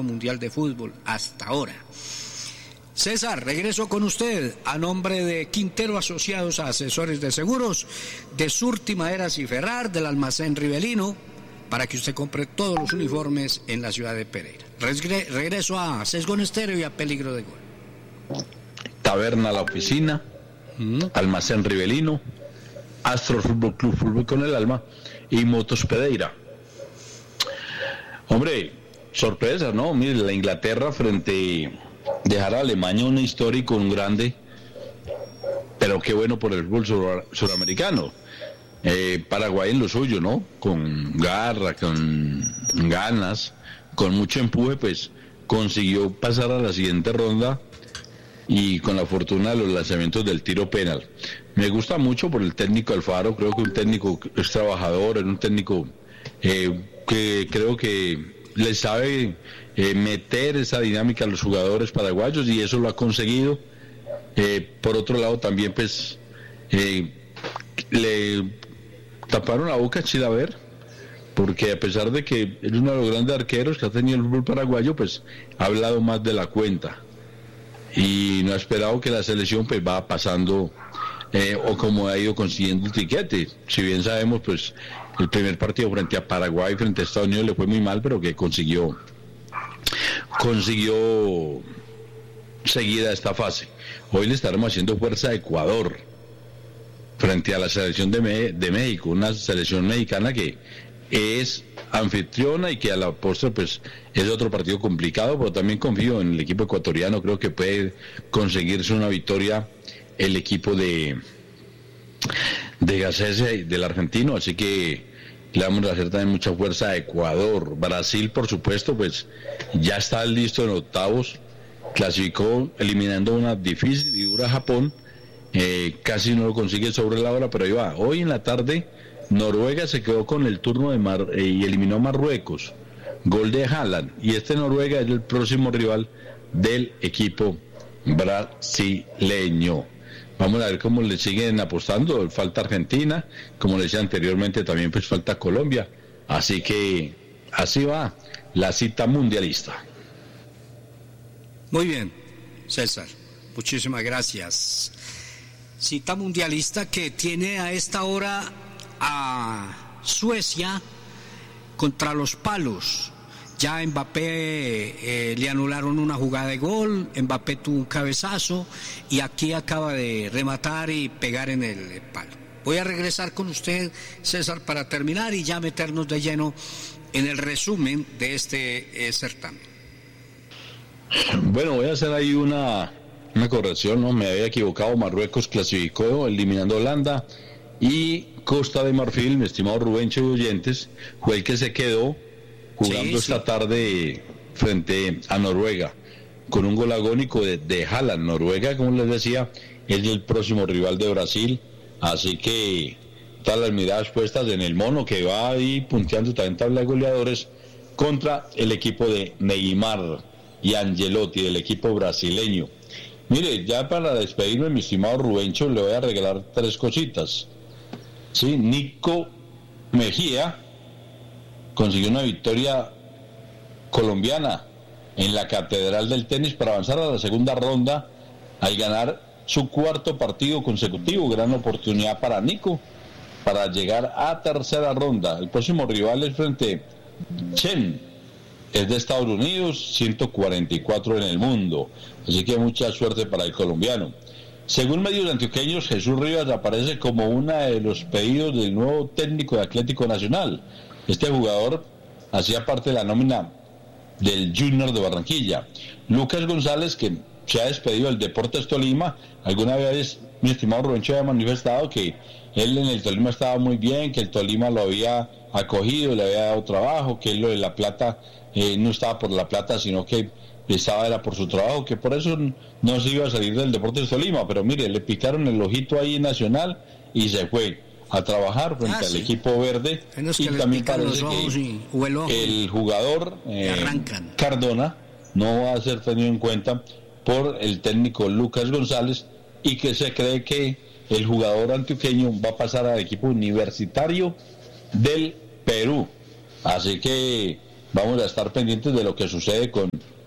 Campeonato Mundial de Fútbol hasta ahora. César, regreso con usted a nombre de Quintero Asociados a Asesores de Seguros, de Surti Maderas y Ferrar, del Almacén Rivelino, para que usted compre todos los uniformes en la ciudad de Pereira. Regreso a Sesgón Estéreo y a Peligro de Gol. Taberna La Oficina, Almacén Rivelino, Astro Fútbol Club, Fútbol con el Alma y Motos Pereira. Hombre, sorpresa, ¿no? Mire, la Inglaterra dejar a Alemania un histórico, un grande, pero qué bueno por el fútbol suramericano. Paraguay en lo suyo, ¿no? Con garra, con ganas, con mucho empuje, pues consiguió pasar a la siguiente ronda y con la fortuna de los lanzamientos del tiro penal. Me gusta mucho por el técnico Alfaro, creo que un técnico es trabajador, es un técnico que creo que le sabe meter esa dinámica a los jugadores paraguayos y eso lo ha conseguido. Por otro lado también pues le taparon la boca a Chilaver, porque a pesar de que es uno de los grandes arqueros que ha tenido el fútbol paraguayo, pues ha hablado más de la cuenta y no ha esperado que la selección pues va pasando o como ha ido consiguiendo el tiquete. Si bien sabemos pues el primer partido frente a Paraguay, frente a Estados Unidos le fue muy mal, pero que consiguió seguida esta fase. Hoy le estaremos haciendo fuerza a Ecuador frente a la selección de México, una selección mexicana que es anfitriona y que a la postre pues es otro partido complicado, pero también confío en el equipo ecuatoriano. Creo que puede conseguirse una victoria el equipo de Gacese, del argentino, así que le vamos a hacer también mucha fuerza a Ecuador. Brasil, por supuesto, pues ya está listo en octavos, clasificó eliminando una difícil y dura Japón, casi no lo consigue sobre la hora, pero ahí va. Hoy en la tarde Noruega se quedó con el turno y eliminó a Marruecos, gol de Haaland, y Noruega es el próximo rival del equipo brasileño. Vamos a ver cómo le siguen apostando. Falta Argentina, como le decía anteriormente, también pues falta Colombia. Así que así va la cita mundialista. Muy bien, César, muchísimas gracias. Cita mundialista que tiene a esta hora a Suecia contra los palos. Ya Mbappé le anularon una jugada de gol, Mbappé tuvo un cabezazo y aquí acaba de rematar y pegar en el palo. Voy a regresar con usted, César, para terminar y ya meternos de lleno en el resumen de este certamen. Bueno, voy a hacer ahí una corrección, ¿no? Me había equivocado. Marruecos clasificó eliminando a Holanda y Costa de Marfil, mi estimado Rubencho y oyentes, fue el que se quedó jugando esta tarde frente a Noruega con un gol agónico de Haaland. Noruega, como les decía, es el próximo rival de Brasil, así que todas las miradas puestas en el mono que va ahí punteando también tabla de goleadores contra el equipo de Neymar y Angelotti, del equipo brasileño. Mire, ya para despedirme, mi estimado Rubencho, le voy a regalar 3 cositas. Sí, Nico Mejía consiguió una victoria colombiana en la Catedral del Tenis para avanzar a la segunda ronda al ganar su 4º partido consecutivo. Gran oportunidad para Nico para llegar a tercera ronda. El próximo rival es frente Chen, es de Estados Unidos, 144 en el mundo, así que mucha suerte para el colombiano. Según medios antioqueños, Jesús Rivas aparece como uno de los pedidos del nuevo técnico de Atlético Nacional. Este jugador hacía parte de la nómina del Junior de Barranquilla. Lucas González, que se ha despedido del Deportes Tolima, alguna vez mi estimado Rubencho había manifestado que él en el Tolima estaba muy bien, que el Tolima lo había acogido, le había dado trabajo, que él lo de La Plata no estaba por La Plata, sino que era por su trabajo, que por eso no se iba a salir del Deportes Tolima. Pero mire, le picaron el ojito ahí en Nacional y se fue a trabajar frente al equipo verde. Y también parece que el jugador Cardona no va a ser tenido en cuenta por el técnico Lucas González, y que se cree que el jugador antioqueño va a pasar al equipo Universitario del Perú. Así que vamos a estar pendientes de lo que sucede con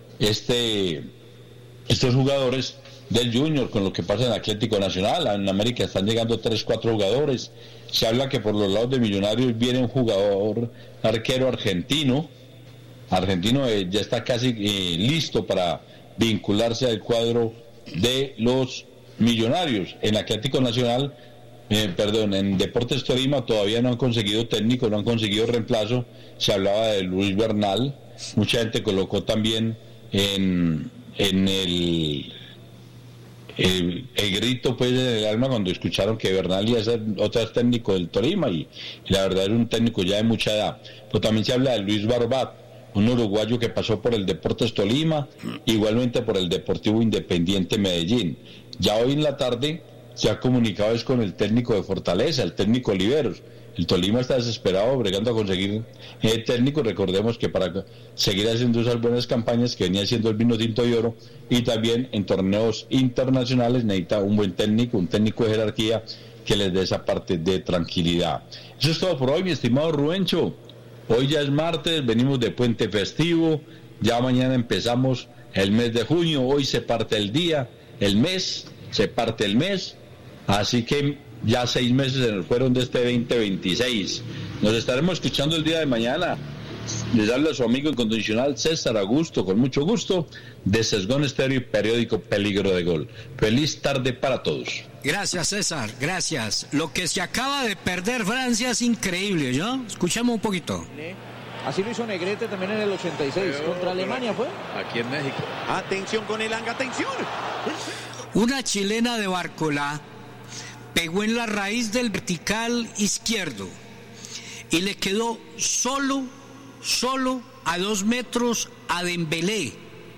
estos jugadores del Junior, con lo que pasa en Atlético Nacional. En América están llegando 3-4 jugadores. Se habla que por los lados de Millonarios viene un jugador arquero argentino ya está casi listo para vincularse al cuadro de los Millonarios. En Atlético Nacional, en Deportes Tolima todavía no han conseguido técnico, no han conseguido reemplazo. Se hablaba de Luis Bernal, mucha gente colocó también en el grito pues en el alma cuando escucharon que Bernal iba a ser otra vez técnico del Tolima, y la verdad era un técnico ya de mucha edad. Pero también se habla de Luis Barbat, un uruguayo que pasó por el Deportes Tolima, igualmente por el Deportivo Independiente Medellín. Ya hoy en la tarde se ha comunicado es con el técnico de Fortaleza, el técnico Oliveros. El Tolima está desesperado bregando a conseguir técnico. Recordemos que para seguir haciendo esas buenas campañas que venía haciendo el Vinotinto de Oro, y también en torneos internacionales, necesita un buen técnico, un técnico de jerarquía que les dé esa parte de tranquilidad. Eso es todo por hoy, mi estimado Rubencho. Hoy ya es martes, venimos de puente festivo, ya mañana empezamos el mes de junio, hoy se parte el día, se parte el mes, así que ya 6 meses se nos fueron de este 2026. Nos estaremos escuchando el día de mañana. Les habla su amigo incondicional César Augusto, con mucho gusto, de Sesgón Estéreo y periódico Peligro de Gol. Feliz tarde para todos. Gracias, César, gracias. Lo que se acaba de perder Francia es increíble, ¿no? Escuchamos un poquito. Así lo hizo Negrete también en el 86. Contra Alemania fue. Aquí en México. Atención con el Elanga, atención. Una chilena de Barcolá pegó en la raíz del vertical izquierdo y le quedó solo a 2 metros a Dembélé,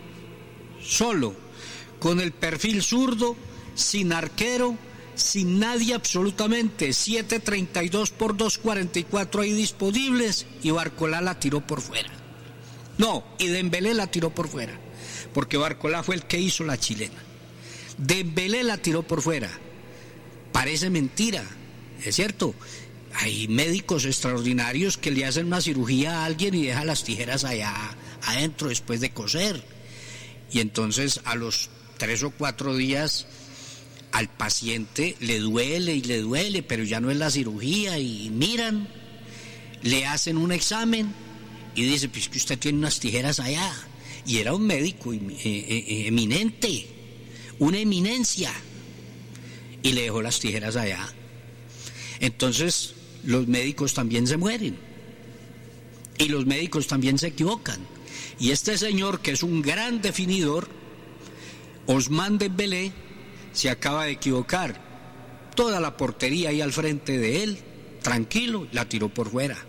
solo, con el perfil zurdo, sin arquero, sin nadie absolutamente, 7.32 por 2.44 ahí disponibles, y Barcolá la tiró por fuera. No, y Dembélé la tiró por fuera, porque Barcolá fue el que hizo la chilena. Dembélé la tiró por fuera. Parece mentira, es cierto. Hay médicos extraordinarios que le hacen una cirugía a alguien y dejan las tijeras allá adentro después de coser. Y entonces a los 3 o 4 días al paciente le duele, pero ya no es la cirugía, y miran, le hacen un examen y dice, pues que usted tiene unas tijeras allá. Y era un médico eminente, una eminencia, y le dejó las tijeras allá. Entonces los médicos también se mueren y los médicos también se equivocan, y este señor, que es un gran definidor, Ousmane Dembélé, se acaba de equivocar. Toda la portería ahí al frente de él, tranquilo, la tiró por fuera.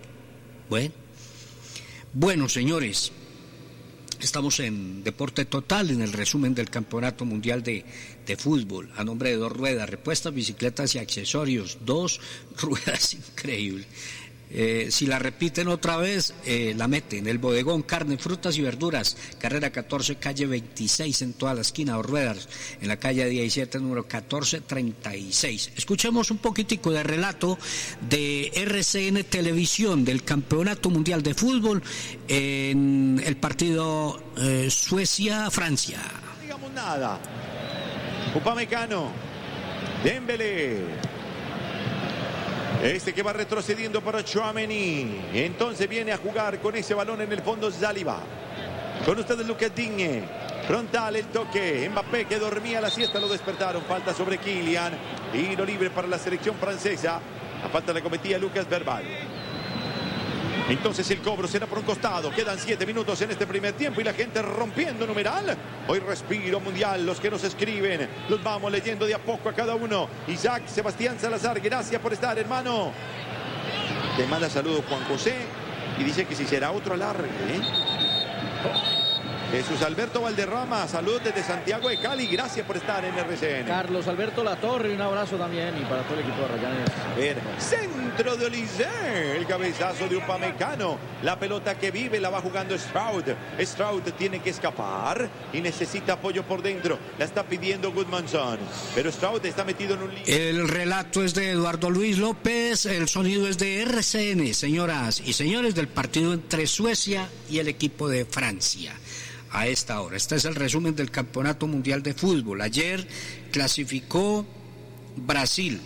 Bueno, señores, estamos en Deporte Total, en el resumen del Campeonato Mundial de Fútbol, a nombre de Dos Ruedas, repuestas, bicicletas y accesorios. 2 ruedas, increíble. Si la repiten otra vez, la meten. El bodegón, carne, frutas y verduras, carrera 14, calle 26, en toda la esquina. Dos Ruedas, en la calle 17, número 1436. Escuchemos un poquitico de relato de RCN Televisión del Campeonato Mundial de Fútbol en el partido Suecia-Francia. No digamos nada. Upamecano, Dembélé. Este que va retrocediendo para Tchouaméni. Entonces viene a jugar con ese balón en el fondo Saliba. Con ustedes Lucas Digne. Frontal el toque. Mbappé, que dormía la siesta, lo despertaron. Falta sobre Kylian. Tiro libre para la selección francesa. La falta la cometía Lucas Verbal. Entonces el cobro será por un costado. Quedan 7 minutos en este primer tiempo y la gente rompiendo numeral. Hoy respiro mundial. Los que nos escriben, los vamos leyendo de a poco a cada uno. Isaac Sebastián Salazar, gracias por estar, hermano. Te manda saludos Juan José y dice que si será otro alargue, Jesús Alberto Valderrama, salud desde Santiago de Cali, gracias por estar en RCN. Carlos Alberto Latorre, un abrazo también y para todo el equipo de Rayanes. Centro de Olise, el cabezazo de Upamecano, la pelota que vive la va jugando Stroud. Stroud tiene que escapar y necesita apoyo por dentro, la está pidiendo Goodmanson, pero Stroud está metido en un lío. El relato es de Eduardo Luis López, el sonido es de RCN, señoras y señores, del partido entre Suecia y el equipo de Francia. A esta hora. Este es el resumen del Campeonato Mundial de Fútbol. Ayer clasificó Brasil.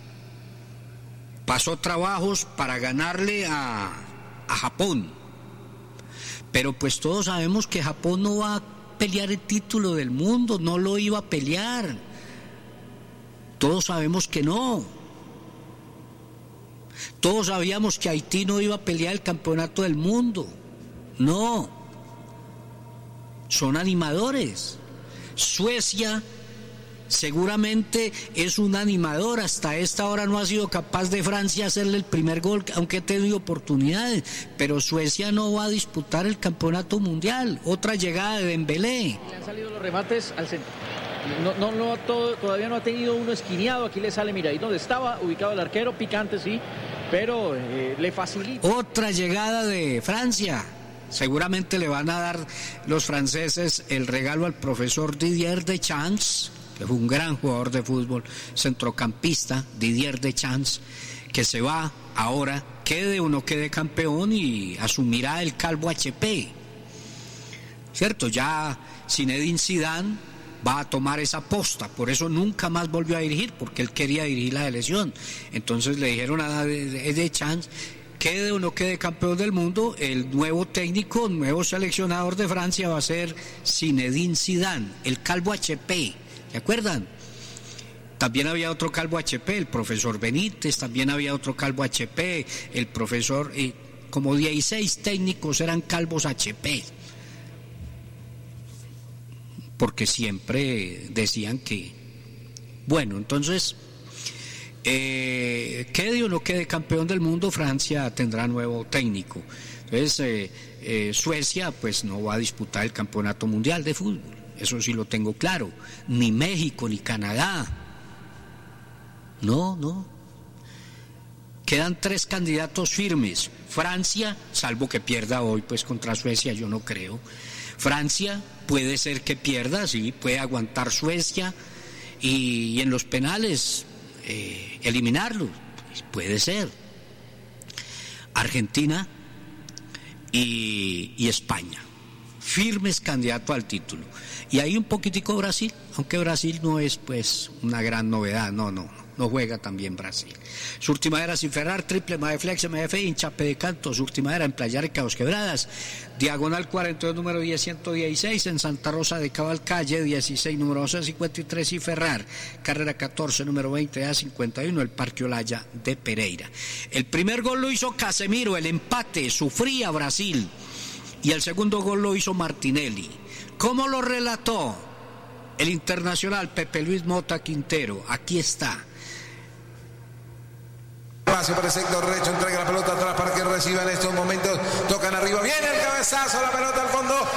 Pasó trabajos para ganarle a Japón. Pero pues todos sabemos que Japón no va a pelear el título del mundo, no lo iba a pelear. Todos sabemos que no. Todos sabíamos que Haití no iba a pelear el campeonato del mundo. No. Son animadores. Suecia seguramente es un animador. Hasta esta hora no ha sido capaz de Francia hacerle el primer gol, aunque ha tenido oportunidades. Pero Suecia no va a disputar el campeonato mundial. Otra llegada de Dembélé. Le han salido los remates al centro. Todavía no ha tenido uno esquineado. Aquí le sale, mira, ahí donde estaba ubicado el arquero, picante sí, pero le facilita. Otra llegada de Francia. Seguramente le van a dar los franceses el regalo al profesor Didier Deschamps, que fue un gran jugador de fútbol, centrocampista, Didier Deschamps, que se va ahora, quede o no quede campeón, y asumirá el calvo HP. ¿Cierto? Ya Zinedine Zidane va a tomar esa posta, por eso nunca más volvió a dirigir, porque él quería dirigir la selección. Entonces le dijeron a Deschamps, quede o no quede campeón del mundo, el nuevo técnico, nuevo seleccionador de Francia va a ser Zinedine Zidane, el calvo HP, ¿se acuerdan? También había otro calvo HP, el profesor Benítez, también había otro calvo HP, el profesor, como 16 técnicos eran calvos HP, porque siempre decían que, bueno, entonces, quede o no quede campeón del mundo, Francia tendrá nuevo técnico. Entonces Suecia pues no va a disputar el campeonato mundial de fútbol, eso sí lo tengo claro. Ni México ni Canadá, no. Quedan 3 candidatos firmes. Francia, salvo que pierda hoy pues contra Suecia, yo no creo. Francia puede ser que pierda, sí, puede aguantar Suecia y en los penales eliminarlo, puede ser. Argentina y España, firmes candidatos al título. Y ahí un poquitico Brasil, aunque Brasil no es pues una gran novedad, no juega también Brasil. Surtimadera sin Ferrar, triple Madeflex, MF, hinchape de canto, Surtimadera en Playar y Caos Quebradas, diagonal 42, número 10-116, en Santa Rosa de Cabal, calle 16, número 1153 y Ferrar, carrera 14, número 20A51, el Parque Olaya de Pereira. El primer gol lo hizo Casemiro, el empate, sufría Brasil, y el segundo gol lo hizo Martinelli. ¿Cómo lo relató el internacional Pepe Luis Mota Quintero? Aquí está. Espacio para el sector derecho, entrega la pelota atrás para que reciba en estos momentos, tocan arriba, viene el cabezazo, la pelota al fondo,